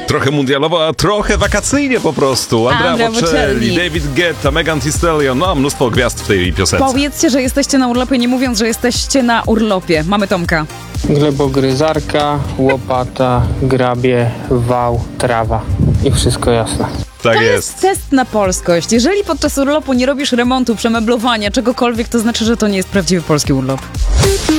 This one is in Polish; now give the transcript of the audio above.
Trochę mundialowo, a trochę wakacyjnie po prostu. Andrea Bocelli, David Guetta, Megan Thee Stallion, no mnóstwo gwiazd w tej piosence. Powiedzcie, że jesteście na urlopie, nie mówiąc, że jesteście na urlopie. Mamy Tomka. Glebogryzarka, łopata, grabie, wał, trawa. I wszystko jasne. Tak To jest. jest test na polskość. Jeżeli podczas urlopu nie robisz remontu, przemeblowania, czegokolwiek, to znaczy, że to nie jest prawdziwy polski urlop.